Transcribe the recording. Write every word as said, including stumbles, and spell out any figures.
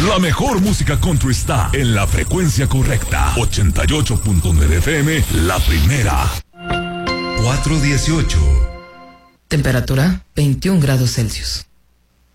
La mejor música country está en la frecuencia correcta. ochenta y ocho punto nueve F M, la primera. cuatro dieciocho. Temperatura veintiún grados Celsius.